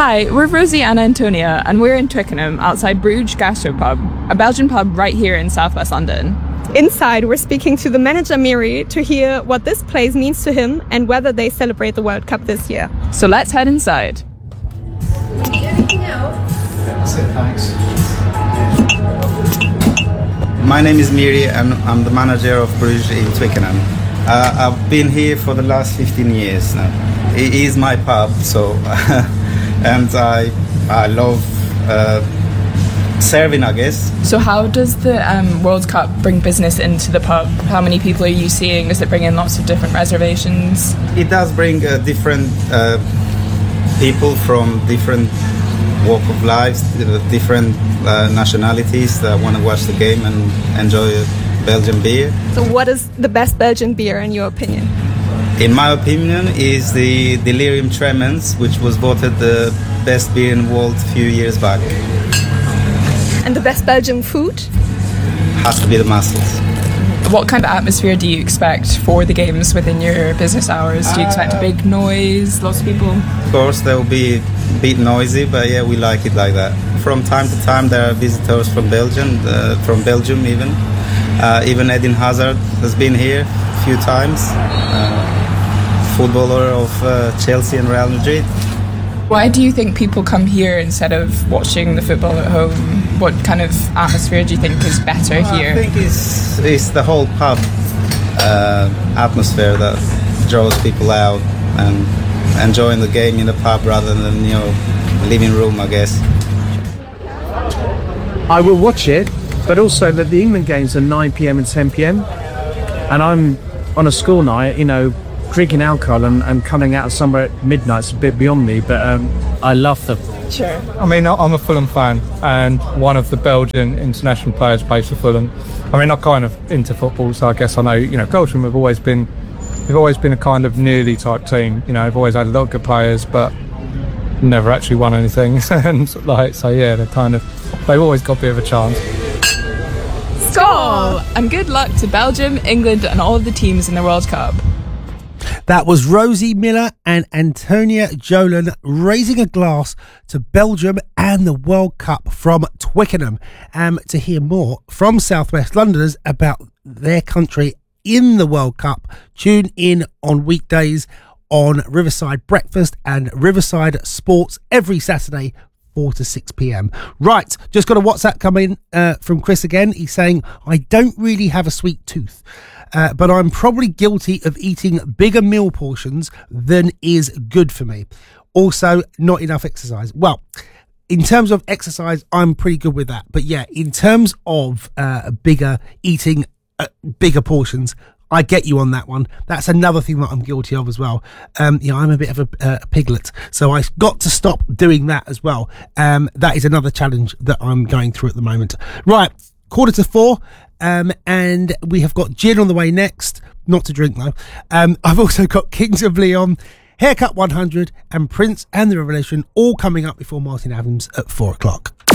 Hi, we're Rosie and Antonia, and we're in Twickenham outside Bruges Gastropub, a Belgian pub right here in southwest London. Inside, we're speaking to the manager Miri to hear what this place means to him and whether they celebrate the World Cup this year. So let's head inside. That's it, thanks. My name is Miri and I'm the manager of Bruges in Twickenham. I've been here for the last 15 years now. It is my pub, so and I love serving, I guess. So how does the World Cup bring business into the pub? How many people are you seeing? Does it bring in lots of different reservations? It does bring different people from different walk of lives, different nationalities that want to watch the game and enjoy Belgian beer. So what is the best Belgian beer in your opinion? In my opinion, is the Delirium Tremens, which was voted the best beer in the world a few years back. And the best Belgian food? Has to be the mussels. What kind of atmosphere do you expect for the games within your business hours? Do you expect a big noise, lots of people? Of course, they'll be a bit noisy, but yeah, we like it like that. From time to time, there are visitors from Belgium even. Even Eden Hazard has been here a few times. Footballer of Chelsea and Real Madrid. Why do you think people come here instead of watching the football at home? What kind of atmosphere do you think is better here? I think it's the whole pub atmosphere that draws people out and enjoying the game in the pub rather than living room, I guess. I will watch it, but also that the England games are 9 p.m. and 10 p.m. and I'm on a school night, drinking alcohol and coming out somewhere at midnight's a bit beyond me, but I love them. Sure. I mean, I'm a Fulham fan, and one of the Belgian international players plays for Fulham. I mean, I'm kind of into football, so I guess I know, Belgium have always been a kind of nearly type team. They've always had a lot of good players, but never actually won anything. And they've always got a bit of a chance. Goal! And good luck to Belgium, England, and all of the teams in the World Cup. That was Rosie Miller and Antonia Jolan raising a glass to Belgium and the World Cup from Twickenham. To hear more from South West Londoners about their country in the World Cup, tune in on weekdays on Riverside Breakfast and Riverside Sports every Saturday 4 to 6 p.m. Right, just got a WhatsApp coming from Chris again. He's saying, I don't really have a sweet tooth. But I'm probably guilty of eating bigger meal portions than is good for me. Also, not enough exercise. Well, in terms of exercise, I'm pretty good with that. But yeah, in terms of eating bigger portions, I get you on that one. That's another thing that I'm guilty of as well. I'm a bit of a piglet, so I've got to stop doing that as well. That is another challenge that I'm going through at the moment. Right, 3:45. And we have got gin on the way next. Not to drink though. I've also got Kings of Leon, Haircut 100 and Prince and the Revelation all coming up before Martin Adams at 4 o'clock.